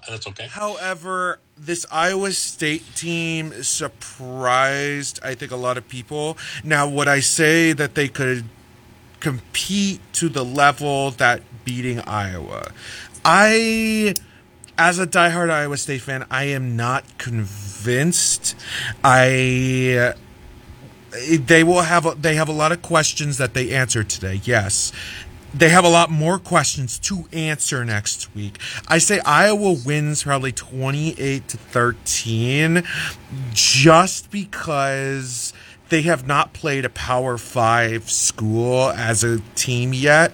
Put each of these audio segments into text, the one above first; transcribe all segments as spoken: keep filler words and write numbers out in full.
That's okay. However, this Iowa State team surprised, I think, a lot of people. Now, would I say that they could compete to the level that beating Iowa? I, as a diehard Iowa State fan, I am not convinced. I... They will have a, they have a lot of questions that they answered today. Yes, they have a lot more questions to answer next week. I say Iowa wins probably twenty-eight to thirteen, just because they have not played a Power Five school as a team yet,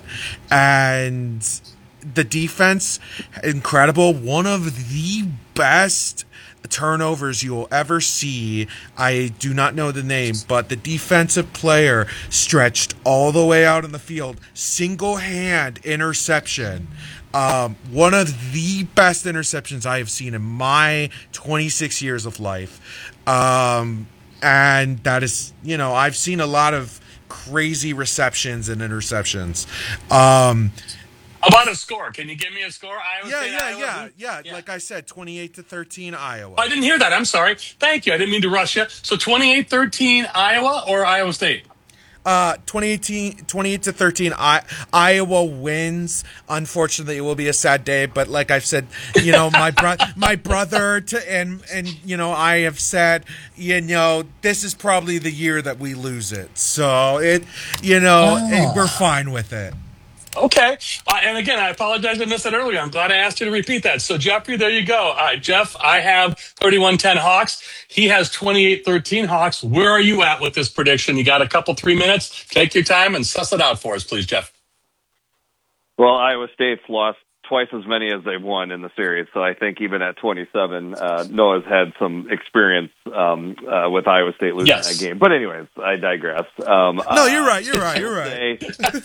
and the defense, incredible. One of the best turnovers you will ever see. I do not know the name, but the defensive player stretched all the way out in the field, single hand interception. Um, one of the best interceptions I have seen in my twenty-six years of life. Um, and that is, you know, I've seen a lot of crazy receptions and interceptions. Um, How about a score? Can you give me a score? Iowa yeah, State, yeah, Iowa? yeah, yeah, yeah. Like I said, twenty-eight to thirteen Iowa. Oh, I didn't hear that. I'm sorry. Thank you. I didn't mean to rush you. So twenty-eight thirteen Iowa or Iowa State? Uh, twenty eighteen, twenty-eight to thirteen, I, Iowa wins. Unfortunately, it will be a sad day, but like I've said, you know, my bro- my brother to, and, and, you know, I have said, you know, this is probably the year that we lose it. So it, you know, Oh. we're fine with it. Okay. Uh, and again, I apologize I missed that earlier. I'm glad I asked you to repeat that. So, Jeffrey, there you go. All right, Jeff, I have thirty-one ten Hawks. He has twenty-eight thirteen Hawks. Where are you at with this prediction? You got a couple, three minutes. Take your time and suss it out for us, please, Jeff. Well, Iowa State's lost twice as many as they've won in the series. So I think even at twenty-seven, uh, Noah's had some experience um, uh, with Iowa State losing Yes. that game. But anyways, I digress. Um, No, you're right. You're right. You're right.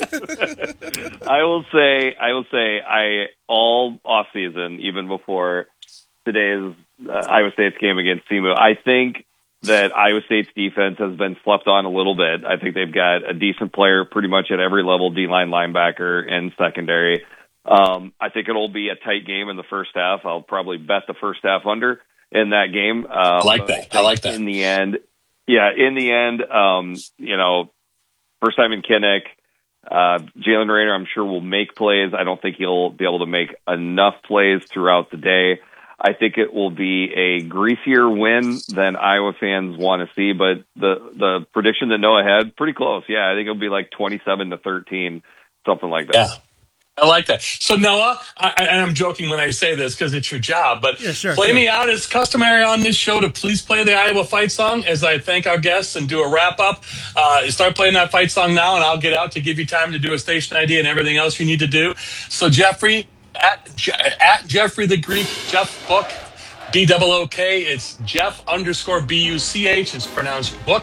Say, I will say, I will say, I all off season, even before today's uh, Iowa State's game against S E M U, I think that Iowa State's defense has been slept on a little bit. I think they've got a decent player pretty much at every level, D-line, linebacker, and secondary. Um, I think it'll be a tight game in the first half. I'll probably bet the first half under in that game. Um, I like that. I like that. In the end, yeah, in the end, um, you know, first time in Kinnick, uh, Jalen Raynor, I'm sure, will make plays. I don't think he'll be able to make enough plays throughout the day. I think it will be a greasier win than Iowa fans want to see, but the, the prediction that Noah had, pretty close. Yeah, I think it'll be like twenty-seven to thirteen, something like that. Yeah. I like that. So, Noah, I, and I'm joking when I say this because it's your job, but Yeah, sure, play sure. me out as customary on this show to please play the Iowa fight song as I thank our guests and do a wrap up. Uh, start playing that fight song now, and I'll get out to give you time to do a station I D and everything else you need to do. So, Jeffrey, at, Je- at Jeffrey the Greek, Jeff Book, B O O K, it's Jeff underscore B U C H, it's pronounced Book.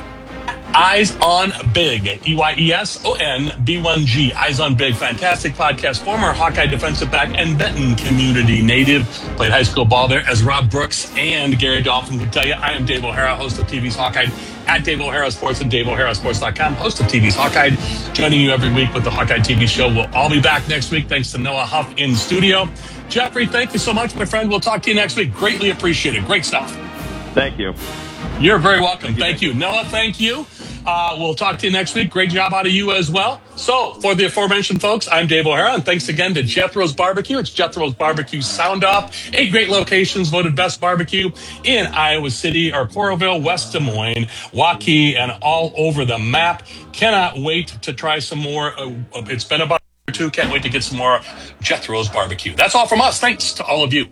Eyes on Big, E Y E S O N B one G. Eyes on Big, fantastic podcast. Former Hawkeye defensive back and Benton community native. Played high school ball there, as Rob Brooks and Gary Dolphin can tell you. I am Dave O'Hara, host of T V's Hawkeye at Dave O'Hara Sports and Dave O'Hara Sports dot com, host of T V's Hawkeye, joining you every week with the Hawkeye T V show. We'll all be back next week. Thanks to Noah Huff in studio. Jeffrey, thank you so much, my friend. We'll talk to you next week. Greatly appreciated. Great stuff. Thank you. You're very welcome. Thank you. Noah, thank you. Uh, we'll talk to you next week. Great job out of you as well. So, for the aforementioned folks, I'm Dave O'Hara, and thanks again to Jethro's Barbecue. It's Jethro's Barbecue Sound Off. Eight great locations voted best barbecue in Iowa City, or Coralville, West Des Moines, Waukee, and all over the map. Cannot wait to try some more. Uh, it's been about a year or two. Can't wait to get some more Jethro's Barbecue. That's all from us. Thanks to all of you.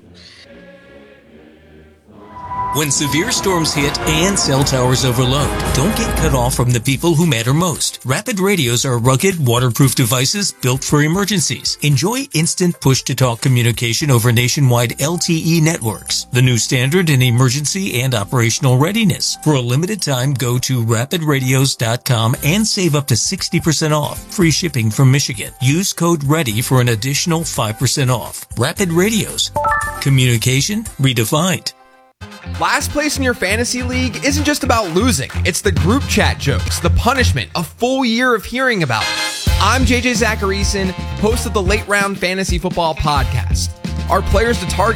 When severe storms hit and cell towers overload, don't get cut off from the people who matter most. Rapid radios are rugged, waterproof devices built for emergencies. Enjoy instant push-to-talk communication over nationwide L T E networks, the new standard in emergency and operational readiness. For a limited time, go to rapid radios dot com and save up to sixty percent off. Free shipping from Michigan. Use code READY for an additional five percent off. Rapid Radios. Communication redefined. Last place in your fantasy league isn't just about losing. It's the group chat jokes, the punishment, a full year of hearing about it. I'm J J Zacharyson, host of the Late Round Fantasy Football Podcast. Our players to target